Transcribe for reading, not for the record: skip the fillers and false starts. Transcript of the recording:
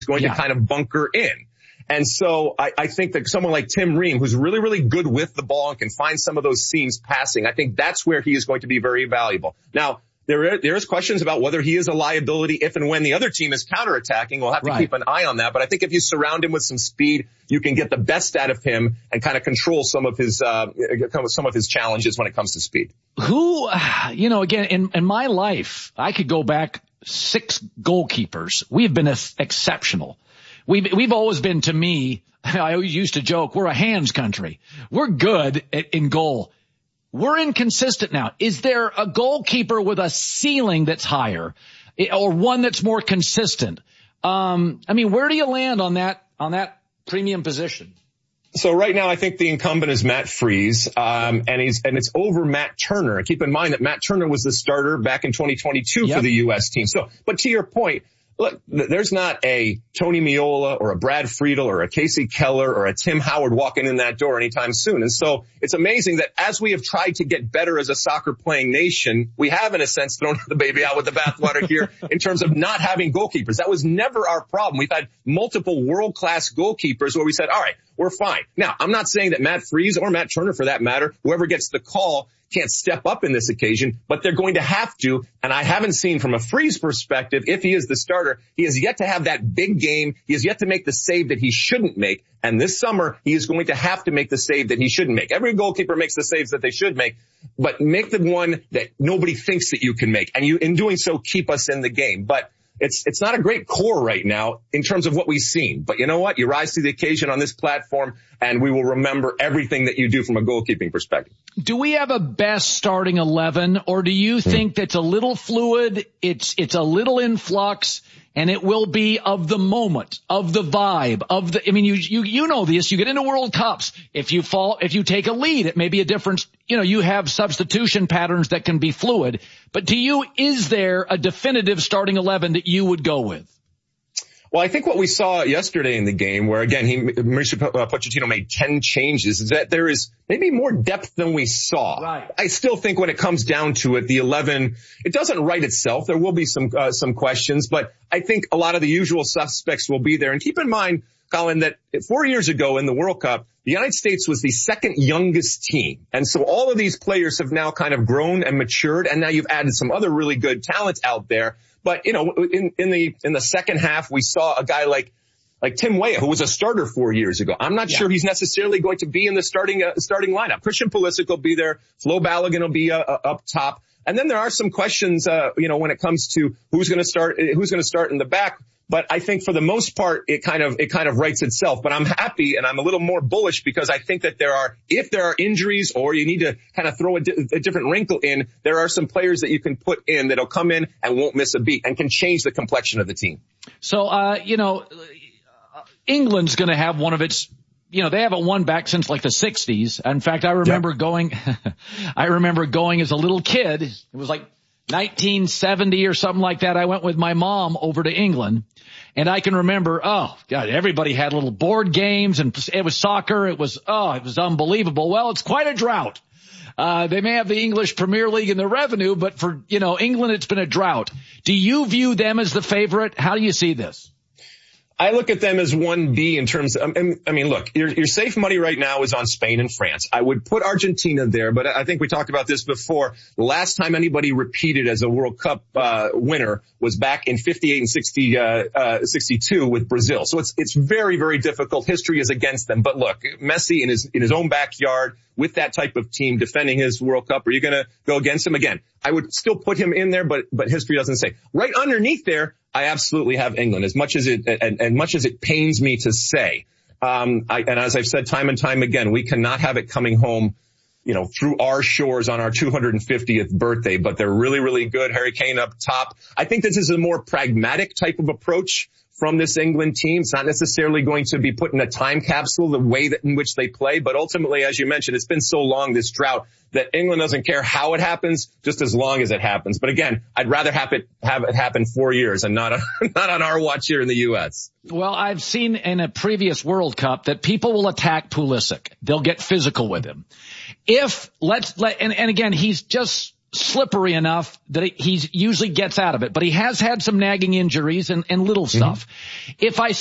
going to kind of bunker in. And so I think that someone like Tim Ream, who's really, really good with the ball and can find some of those seams passing, I think that's where he is going to be very valuable. Now, there is questions about whether he is a liability if and when the other team is counterattacking. We'll have to keep an eye on that. But I think if you surround him with some speed, you can get the best out of him and kind of control some of his challenges when it comes to speed. Who, again, in my life, I could go back 6 goalkeepers. We've been exceptional. We've always been, to me, I always used to joke, we're a hands country. We're good in goal. We're inconsistent now. Is there a goalkeeper with a ceiling that's higher or one that's more consistent? Where do you land on that premium position? So right now, I think the incumbent is Matt Freese, and it's over Matt Turner. Keep in mind that Matt Turner was the starter back in 2022 for the U.S. team. So, but to your point, look, there's not a Tony Meola or a Brad Friedel or a Casey Keller or a Tim Howard walking in that door anytime soon. And so it's amazing that as we have tried to get better as a soccer playing nation, we have in a sense thrown the baby out with the bathwater here in terms of not having goalkeepers. That was never our problem. We've had multiple world-class goalkeepers where we said, all right, we're fine. Now, I'm not saying that Matt Freese or Matt Turner, for that matter, whoever gets the call, can't step up in this occasion, but they're going to have to. And I haven't seen from a Freese perspective, if he is the starter, he has yet to have that big game. He has yet to make the save that he shouldn't make. And this summer, he is going to have to make the save that he shouldn't make. Every goalkeeper makes the saves that they should make, but make the one that nobody thinks that you can make. And you, in doing so, keep us in the game. But it's not a great core right now in terms of what we've seen. But you know what? You rise to the occasion on this platform, and we will remember everything that you do from a goalkeeping perspective. Do we have a best starting 11, or do you think that's a little fluid, it's a little in flux, and it will be of the moment, of the vibe, of the, you know this, you get into World Cups. If you take a lead, it may be a difference. You have substitution patterns that can be fluid. But is there a definitive starting 11 that you would go with? Well, I think what we saw yesterday in the game where, again, Mauricio Pochettino made 10 changes is that there is maybe more depth than we saw. Right. I still think when it comes down to it, the 11, it doesn't write itself. There will be some questions, but I think a lot of the usual suspects will be there. And keep in mind, Colin, that 4 years ago in the World Cup, the United States was the second youngest team. And so all of these players have now kind of grown and matured, and now you've added some other really good talent out there. But, in the second half, we saw a guy like Tim Weah, who was a starter 4 years ago. I'm not sure he's necessarily going to be in the starting lineup. Christian Pulisic will be there. Flo Balogun will be up top. And then there are some questions, when it comes to who's going to start in the back. But I think for the most part, it kind of writes itself. But I'm happy and I'm a little more bullish because I think that if there are injuries or you need to kind of throw a different wrinkle in, there are some players that you can put in that'll come in and won't miss a beat and can change the complexion of the team. So, England's going to have one of its, they haven't won back since like the 60s. In fact, I remember going as a little kid. It was like 1970 or something like that. I went with my mom over to England, and I can remember, oh God, everybody had little board games and it was soccer. It was unbelievable. Well, it's quite a drought. They may have the English Premier League in their revenue, but for, England, it's been a drought. Do you view them as the favorite? How do you see this? I look at them as 1B in terms of, look, your safe money right now is on Spain and France. I would put Argentina there, but I think we talked about this before. The last time anybody repeated as a World Cup winner was back in 58 and 62 with Brazil. So it's very, very difficult. History is against them. But look, Messi in his own backyard with that type of team defending his World Cup, are you going to go against him again? I would still put him in there, but history doesn't say. Right underneath there, I absolutely have England, as much as it pains me to say. And as I've said time and time again, we cannot have it coming home, through our shores on our 250th birthday, but they're really, really good. Harry Kane up top. I think this is a more pragmatic type of approach from this England team. It's not necessarily going to be put in a time capsule the way in which they play, but ultimately, as you mentioned, it's been so long, this drought, that England doesn't care how it happens, just as long as it happens. But again, I'd rather have it happen 4 years and not on our watch here in the U.S. Well, I've seen in a previous World Cup that people will attack Pulisic. They'll get physical with him. And again, he's just slippery enough that he usually gets out of it, but he has had some nagging injuries and little stuff. If I